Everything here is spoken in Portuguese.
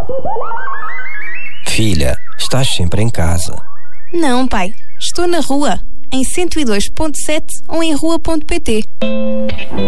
Filha, estás sempre em casa. Não, pai. Estou na rua, em 102.7 ou em rua.pt.